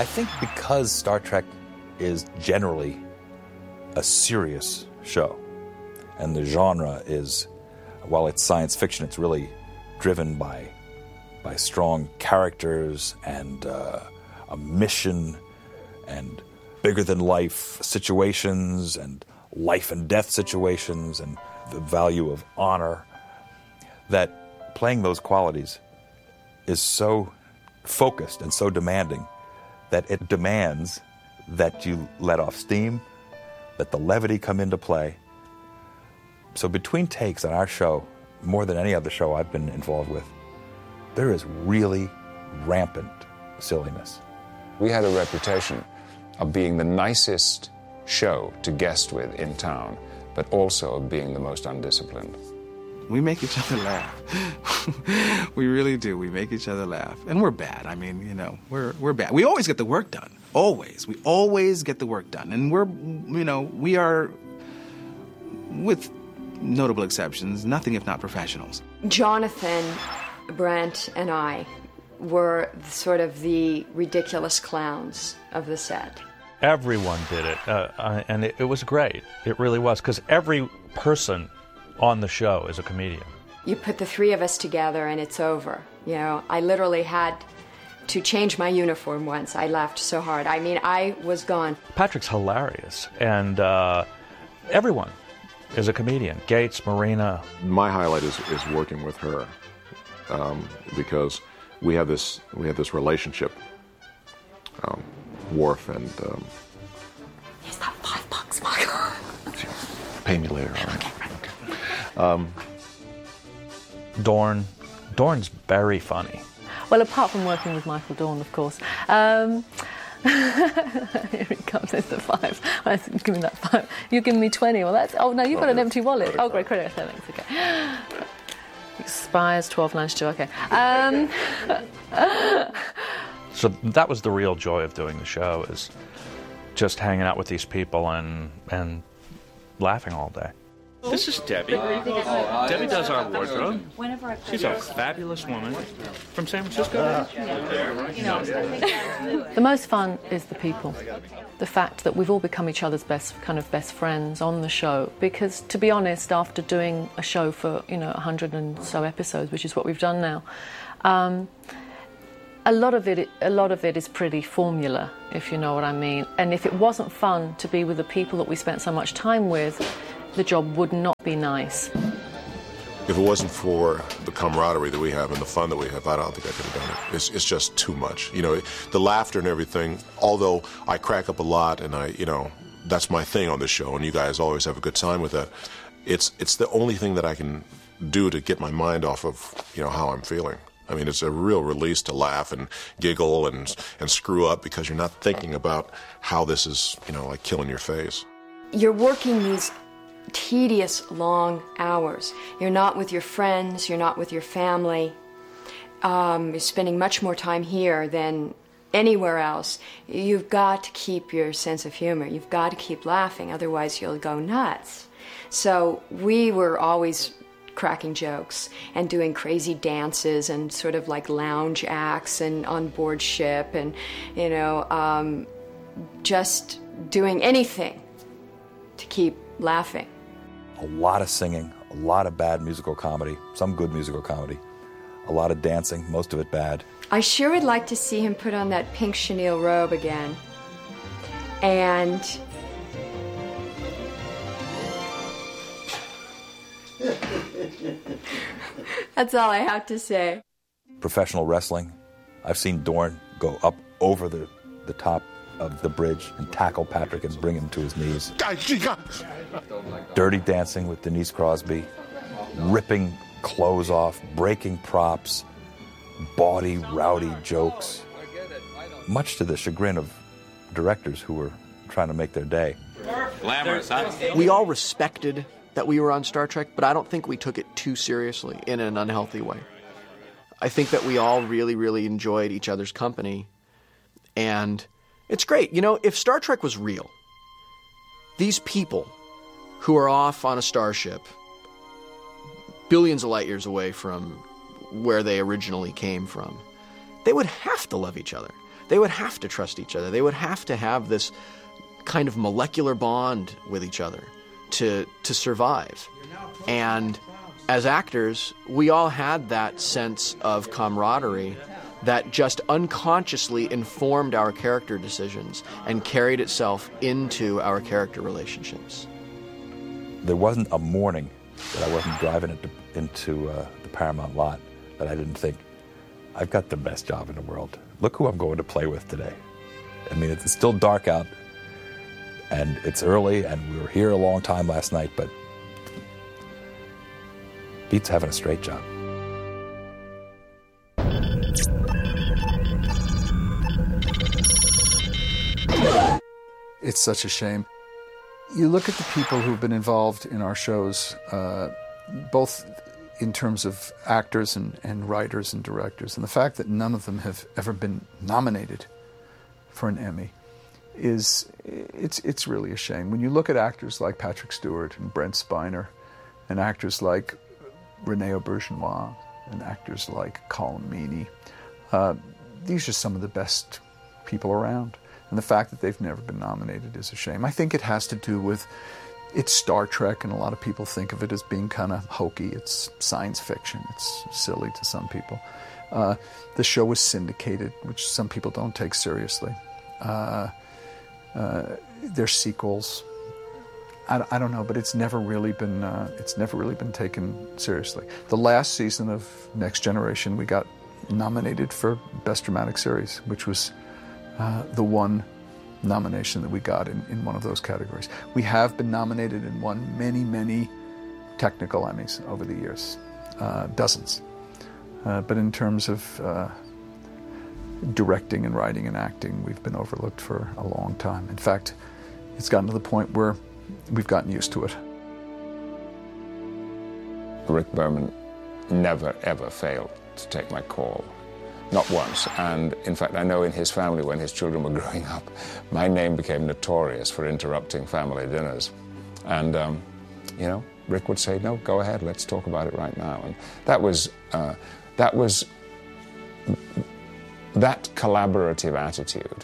I think because Star Trek is generally a serious show, and the genre is, while it's science fiction, it's really driven by strong characters and a mission and bigger-than-life situations and life and death situations and the value of honor, that playing those qualities is so focused and so demanding that it demands that you let off steam, that the levity come into play. So between takes on our show, more than any other show I've been involved with, there is really rampant silliness. We had a reputation of being the nicest show to guest with in town, but also of being the most undisciplined. We make each other laugh. We really do. We make each other laugh. And we're bad. I mean, you know, we're bad. We always get the work done. Always. We always get the work done. And we are, with notable exceptions, nothing if not professionals. Jonathan, Brent, and I were sort of the ridiculous clowns of the set. Everyone did it, and it was great. It really was, because every person on the show is a comedian. You put the three of us together and it's over. You know, I literally had to change my uniform once. I laughed so hard. I mean, I was gone. Patrick's hilarious, and everyone is a comedian. Gates, Marina. My highlight is working with her, because we have this relationship. Worf and Is that $5, Michael? Pay me later, all right? Okay. Dorn's very funny. Well, apart from working with Michael Dorn, of course. Here it comes, there's the $5. Give me that $5. You're giving me 20. Well, that's... Oh, no, you've got an empty wallet. Oh, great credit. Thanks, okay. Expires 12.92, okay. So that was the real joy of doing the show, is just hanging out with these people and laughing all day. This is Debbie. Debbie does our wardrobe. She's a fabulous woman from San Francisco. The most fun is the people. The fact that we've all become each other's best friends on the show. Because, to be honest, after doing a show for 100 and so episodes, which is what we've done now, a lot of it is pretty formula, if you know what I mean. And if it wasn't fun to be with the people that we spent so much time with, the job would not be nice. If it wasn't for the camaraderie that we have and the fun that we have, I don't think I could have done it. It's just too much. You know, the laughter and everything, although I crack up a lot and that's my thing on this show, and you guys always have a good time with that, it's the only thing that I can do to get my mind off of, how I'm feeling. I mean, it's a real release to laugh and giggle and screw up, because you're not thinking about how this is, like killing your face. You're working these tedious, long hours. You're not with your friends, you're not with your family. You're spending much more time here than anywhere else. You've got to keep your sense of humor. You've got to keep laughing, otherwise you'll go nuts. So we were always cracking jokes and doing crazy dances and sort of like lounge acts and on board ship and, just doing anything to keep laughing. A lot of singing, a lot of bad musical comedy, some good musical comedy, a lot of dancing, most of it bad. I sure would like to see him put on that pink chenille robe again. And that's all I have to say. Professional wrestling. I've seen Dorn go up over the top of the bridge and tackle Patrick and bring him to his knees. Dirty dancing with Denise Crosby, ripping clothes off, breaking props, bawdy, rowdy jokes, much to the chagrin of directors who were trying to make their day. Glamorous, huh? We all respected that we were on Star Trek, but I don't think we took it too seriously in an unhealthy way. I think that we all really, really enjoyed each other's company, and it's great. If Star Trek was real, these people who are off on a starship billions of light years away from where they originally came from, they would have to love each other. they would have to trust each other. They would have to have this kind of molecular bond with each other to survive. And as actors, we all had that sense of camaraderie that just unconsciously informed our character decisions and carried itself into our character relationships. There wasn't a morning that I wasn't driving into the Paramount lot that I didn't think, I've got the best job in the world. Look who I'm going to play with today. I mean, it's still dark out, and it's early, and we were here a long time last night, but beats having a straight job. It's such a shame. You look at the people who've been involved in our shows, both in terms of actors and writers and directors, and the fact that none of them have ever been nominated for an Emmy it's really a shame. When you look at actors like Patrick Stewart and Brent Spiner, and actors like Rene Auberjonois, and actors like Colm Meaney, these are some of the best people around. And the fact that they've never been nominated is a shame. I think it has to do with it's Star Trek, and a lot of people think of it as being kind of hokey. It's science fiction. It's silly to some people. The show was syndicated, which some people don't take seriously. There's sequels. I don't know, but it's never really been taken seriously. The last season of Next Generation, we got nominated for Best Dramatic Series, which was the one nomination that we got in one of those categories. We have been nominated and won many, many technical Emmys over the years, dozens. But in terms of directing and writing and acting, we've been overlooked for a long time. In fact, it's gotten to the point where we've gotten used to it. Rick Berman never, ever failed to take my call. Not once. And in fact, I know in his family, when his children were growing up, my name became notorious for interrupting family dinners. And, Rick would say, no, go ahead, let's talk about it right now. And that collaborative attitude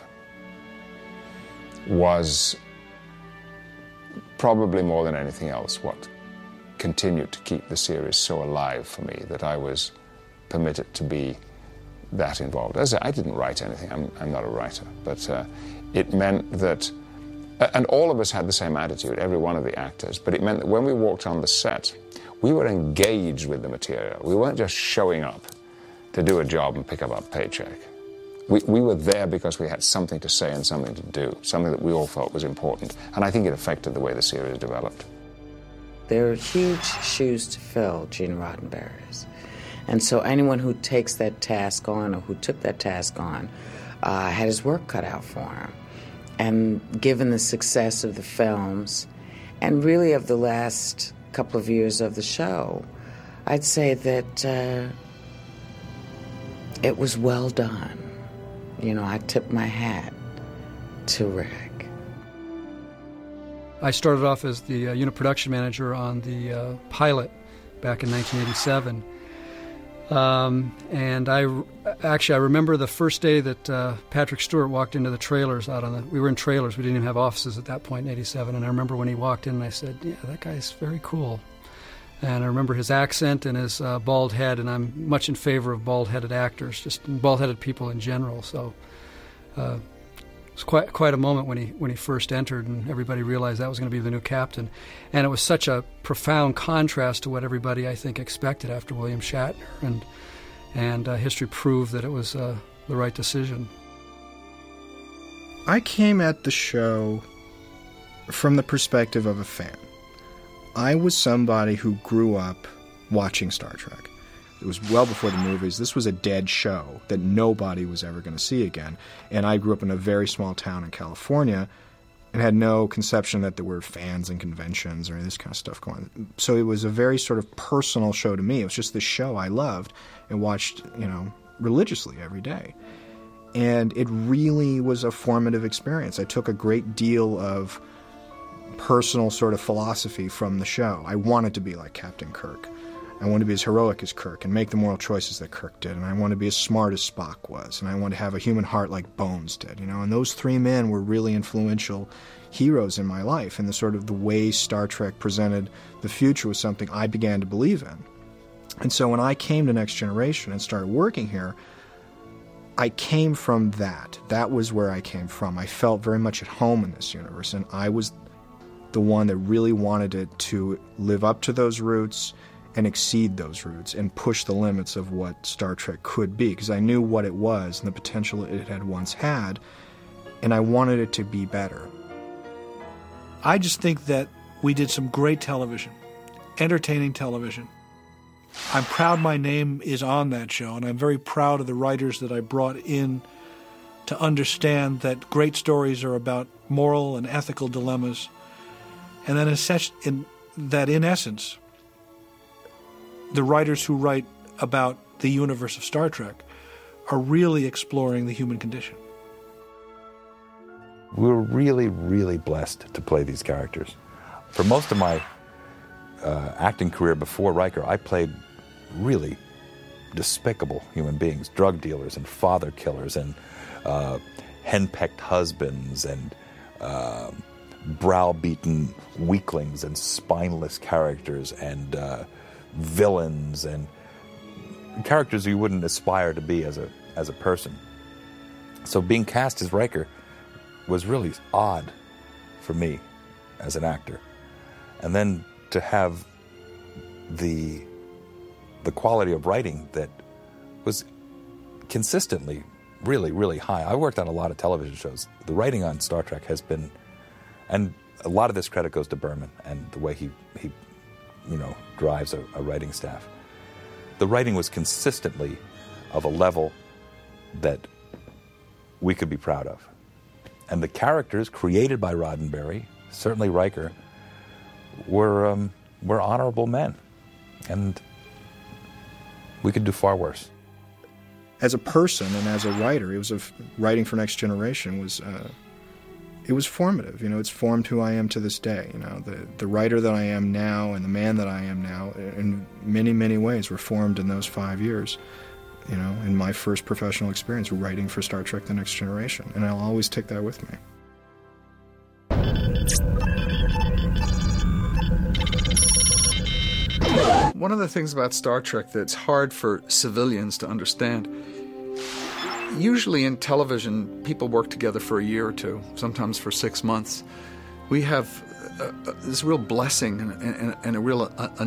was probably more than anything else what continued to keep the series so alive for me, that I was permitted to be that involved. As I didn't write anything, I'm not a writer, but it meant that, and all of us had the same attitude, every one of the actors, but it meant that when we walked on the set, we were engaged with the material. We weren't just showing up to do a job and pick up our paycheck. We were there because we had something to say and something to do, something that we all felt was important, and I think it affected the way the series developed. There are huge shoes to fill, Gene Roddenberry's. And so anyone who takes that task on, or who took that task on, had his work cut out for him. And given the success of the films, and really of the last couple of years of the show, I'd say that it was well done. I tip my hat to Rick. I started off as the unit production manager on the pilot back in 1987. And I remember the first day that Patrick Stewart walked into the trailers we were in trailers, we didn't even have offices at that point in 87, and I remember when he walked in and I said, yeah, that guy's very cool. And I remember his accent and his bald head, and I'm much in favor of bald-headed actors, just bald-headed people in general, so it was quite a moment when he first entered and everybody realized that was going to be the new captain. And it was such a profound contrast to what everybody, I think, expected after William Shatner. And history proved that it was the right decision. I came at the show from the perspective of a fan. I was somebody who grew up watching Star Trek. It was well before the movies. This was a dead show that nobody was ever going to see again. And I grew up in a very small town in California and had no conception that there were fans and conventions or any of this kind of stuff going on. So it was a very sort of personal show to me. It was just this show I loved and watched, religiously every day. And it really was a formative experience. I took a great deal of personal sort of philosophy from the show. I wanted to be like Captain Kirk. I wanted to be as heroic as Kirk and make the moral choices that Kirk did. And I wanted to be as smart as Spock was. And I wanted to have a human heart like Bones did, And those three men were really influential heroes in my life. And the way Star Trek presented the future was something I began to believe in. And so when I came to Next Generation and started working here, I came from that. That was where I came from. I felt very much at home in this universe, and I was the one that really wanted it to live up to those roots and exceed those roots and push the limits of what Star Trek could be, because I knew what it was and the potential it had once had, and I wanted it to be better. I just think that we did some great television, entertaining television. I'm proud my name is on that show, and I'm very proud of the writers that I brought in to understand that great stories are about moral and ethical dilemmas, and then in essence, the writers who write about the universe of Star Trek are really exploring the human condition. We were really, really blessed to play these characters. For most of my acting career before Riker, I played really despicable human beings, drug dealers and father killers and henpecked husbands and browbeaten weaklings and spineless characters and villains and characters you wouldn't aspire to be as a person. So being cast as Riker was really odd for me as an actor. And then to have the quality of writing that was consistently really, really high. I worked on a lot of television shows. The writing on Star Trek has been, and a lot of this credit goes to Berman and the way he drives a writing staff. The writing was consistently of a level that we could be proud of. And the characters created by Roddenberry, certainly Riker, were honorable men. And we could do far worse. As a person and as a writer, writing for Next Generation was it was formative. It's formed who I am to this day. The writer that I am now and the man that I am now, in many, many ways, were formed in those 5 years. In my first professional experience writing for Star Trek: The Next Generation, and I'll always take that with me. One of the things about Star Trek that's hard for civilians to understand, usually in television, people work together for a year or two, sometimes for 6 months. We have this real blessing and a real